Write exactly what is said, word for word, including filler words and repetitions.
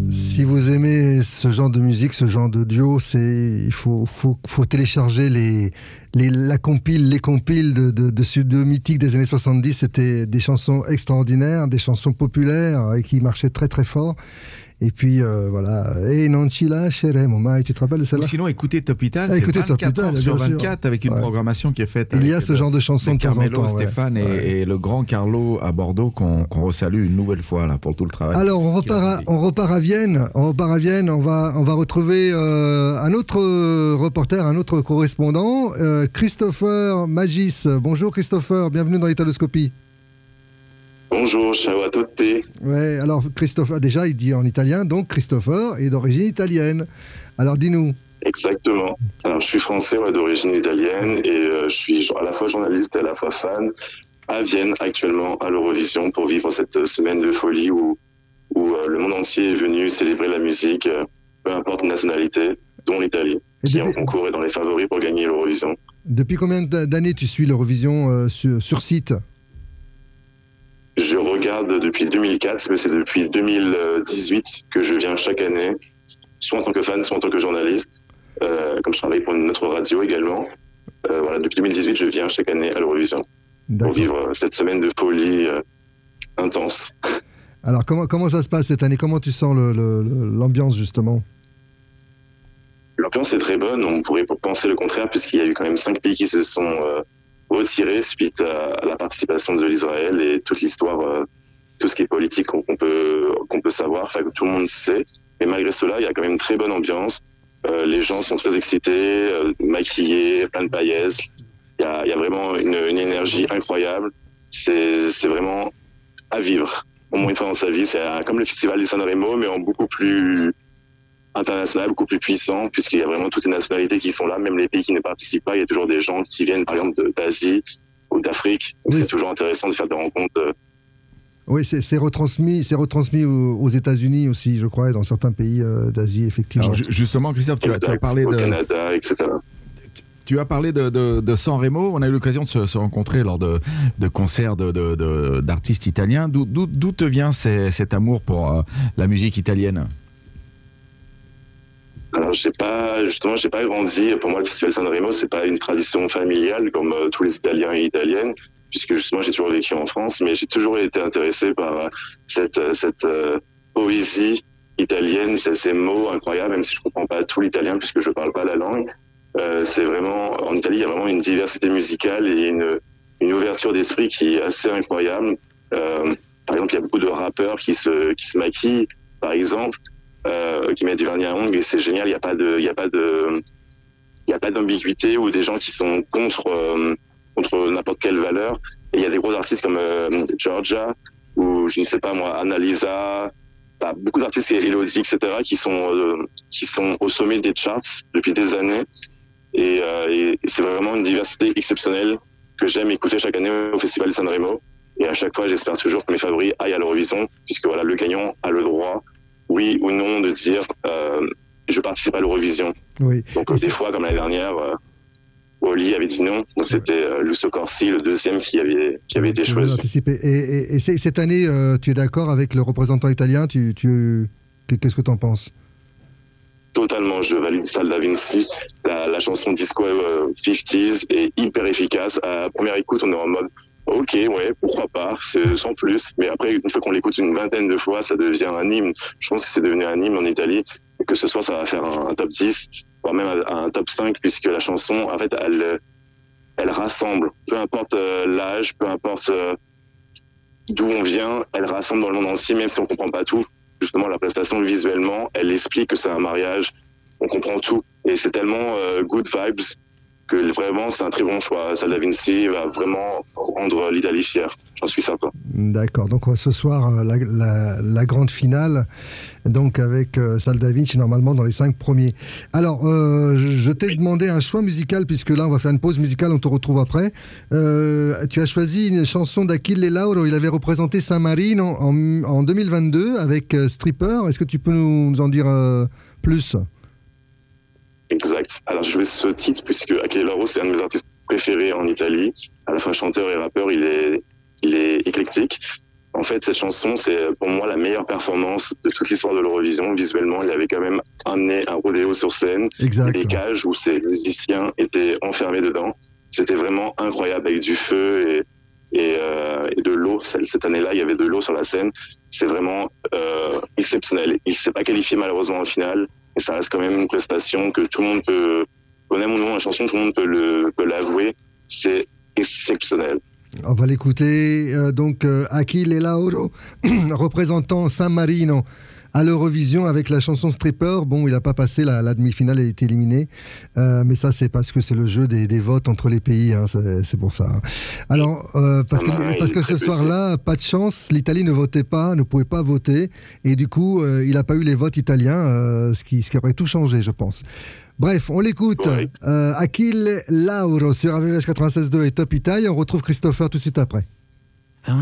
Si vous aimez ce genre de musique, ce genre de duo, c'est il faut faut faut télécharger les les la compile les compiles de de de ces deux mythiques des années soixante-dix. C'était des chansons extraordinaires, des chansons populaires et qui marchaient très très fort. Et puis euh, voilà, et non ci lasceremo mai, tu te rappelles de celle-là? Ou sinon écoutez Top Ital, ah, c'est écoutez vingt-quatre Top Ital, heures sur bien sûr. vingt-quatre avec une ouais. programmation qui est faite. Il y a ce genre de chansons de temps en temps. Stéphane ouais. et, Ouais. et le grand Carlo à Bordeaux qu'on qu'on resalue une nouvelle fois là pour tout le travail. Alors on repart à, on repart à Vienne, on repart à Vienne, on va on va retrouver euh, un autre reporter, un autre correspondant, euh, Christopher Magis. Bonjour Christopher, bienvenue dans l'Italoscopie. Bonjour, ciao a tutti. Ouais, alors Christopher, déjà il dit en italien, donc Christopher est d'origine italienne. Alors dis-nous. Exactement. Alors je suis français, ouais, d'origine italienne et euh, je suis à la fois journaliste et à la fois fan à Vienne actuellement à l'Eurovision pour vivre cette semaine de folie où, où euh, le monde entier est venu célébrer la musique, euh, peu importe la nationalité, dont l'Italie, et qui depuis... en concours et dans les favoris pour gagner l'Eurovision. Depuis combien d'années tu suis l'Eurovision euh, sur, sur site? Je regarde depuis deux mille quatre, mais c'est depuis deux mille dix-huit que je viens chaque année, soit en tant que fan, soit en tant que journaliste, euh, comme je travaille pour notre radio également. Euh, voilà, depuis deux mille dix-huit, je viens chaque année à l'Eurovision pour vivre cette semaine de folie euh, intense. Alors, comment, comment ça se passe cette année? Comment tu sens le, le, l'ambiance, justement? L'ambiance est très bonne. On pourrait penser le contraire, puisqu'il y a eu quand même cinq pays qui se sont euh, retirés suite à, à la participation de l'Israël et toute l'histoire, euh, tout ce qui est politique qu'on, qu'on, peut, qu'on peut savoir, enfin, que tout le monde sait. Mais malgré cela, il y a quand même une très bonne ambiance. Euh, les gens sont très excités, euh, maquillés, plein de paillettes. Il y a, il y a vraiment une, une énergie incroyable. C'est, c'est vraiment à vivre. Au moins une fois dans sa vie, c'est comme le festival de Sanremo, mais en beaucoup plus international, beaucoup plus puissant, puisqu'il y a vraiment toutes les nationalités qui sont là, même les pays qui ne participent pas. Il y a toujours des gens qui viennent, par exemple, d'Asie ou d'Afrique. Donc oui, c'est toujours intéressant de faire des rencontres. Oui, c'est, c'est retransmis, c'est retransmis aux, aux États-Unis aussi, je crois, et dans certains pays euh, d'Asie, effectivement. Alors, justement, Christophe, tu, as, tu as parlé au de Canada, et cetera. Tu as parlé de, de, de Sanremo. On a eu l'occasion de se, se rencontrer lors de, de concerts de, de, de, d'artistes italiens. D'où, d'où, d'où te vient ces, cet amour pour euh, la musique italienne? Alors, j'ai pas, justement, j'ai pas grandi. Pour moi, le festival Sanremo, c'est pas une tradition familiale comme euh, tous les Italiens et Italiennes, puisque justement, j'ai toujours vécu en France, mais j'ai toujours été intéressé par cette, cette euh, poésie italienne, ces, ces mots incroyables, même si je comprends pas tout l'italien puisque je parle pas la langue. Euh, c'est vraiment, en Italie, il y a vraiment une diversité musicale et une, une ouverture d'esprit qui est assez incroyable. Euh, par exemple, il y a beaucoup de rappeurs qui se, qui se maquillent, par exemple, euh, qui mettent du vernis à ongles et c'est génial. Il n'y a pas de, il y a pas de, il y a pas d'ambiguïté ou des gens qui sont contre, euh, contre n'importe quelle valeur. Et il y a des gros artistes comme euh, Georgia ou je ne sais pas moi, Annalisa. Bah, beaucoup d'artistes, Elodie, et cetera, qui sont, euh, qui sont au sommet des charts depuis des années. Et, euh, et c'est vraiment une diversité exceptionnelle que j'aime écouter chaque année au Festival de Sanremo. Et à chaque fois, j'espère toujours que mes favoris aillent à l'Eurovision, puisque voilà, le gagnant a le droit, oui ou non, de dire euh, je participe à l'Eurovision. Oui. Donc, des fois, comme l'année dernière, euh, Oli avait dit non. Donc, c'était euh, Lucio Corsi, le deuxième, qui avait, qui avait oui, été choisi. Et, et, et cette année, euh, tu es d'accord avec le représentant italien tu, tu, Qu'est-ce que tu en penses? Totalement, je valide Sal Da Vinci. La, la chanson Disco euh, cinquantaise est hyper efficace. À première écoute, on est en mode ok, ouais, pourquoi pas, c'est sans plus. Mais après, une fois qu'on l'écoute une vingtaine de fois, ça devient un hymne. Je pense que c'est devenu un hymne en Italie. Et que ce soit, ça va faire un, un top dix, voire même un, un top cinq, puisque la chanson, en fait, elle, elle rassemble. Peu importe euh, l'âge, peu importe euh, d'où on vient, elle rassemble dans le monde entier, même si on comprend pas tout. Justement, la prestation visuellement, elle explique que c'est un mariage. On comprend tout. Et c'est tellement euh, good vibes que vraiment, c'est un très bon choix. Sal Da Vinci va vraiment rendre l'Italie fière. J'en suis certain. D'accord. Donc, ce soir, la, la, la grande finale, donc avec euh, Sal Da Vinci, normalement dans les cinq premiers. Alors, euh, je t'ai demandé un choix musical, puisque là, on va faire une pause musicale, on te retrouve après. Euh, tu as choisi une chanson d'Achille Lauro. Il avait représenté San Marino en, en deux mille vingt-deux avec euh, Stripper. Est-ce que tu peux nous, nous en dire euh, plus ? Exact. Alors, j'ai joué ce titre puisque Achille Lauro, c'est un de mes artistes préférés en Italie. À la fois chanteur et rappeur, il est, il est éclectique. En fait, cette chanson, c'est pour moi la meilleure performance de toute l'histoire de l'Eurovision. Visuellement, il avait quand même amené un rodéo sur scène, exact. Des cages où ces musiciens étaient enfermés dedans. C'était vraiment incroyable avec du feu et, et, euh, et de l'eau. Cette année-là, il y avait de l'eau sur la scène. C'est vraiment euh, exceptionnel. Il ne s'est pas qualifié malheureusement en finale, mais ça reste quand même une prestation que tout le monde peut, qu'on aime ou non la chanson, tout le monde peut, le, peut l'avouer. C'est exceptionnel. On va l'écouter. Euh, donc, euh, Achille Lauro, représentant San Marino à l'Eurovision avec la chanson Stripper. Bon, il n'a pas passé la, la demi-finale, il a été éliminé. Euh, mais ça, c'est parce que c'est le jeu des, des votes entre les pays. Hein, c'est, c'est pour ça. Hein. Alors, euh, parce, que, parce que ce soir-là, pas de chance, l'Italie ne votait pas, ne pouvait pas voter. Et du coup, euh, il n'a pas eu les votes italiens, euh, ce, qui, ce qui aurait tout changé, je pense. Bref, on l'écoute. Ouais. Euh, Achille Lauro sur R V V S quatre-vingt-seize deux et Top Italia. On retrouve Christopher tout de suite après.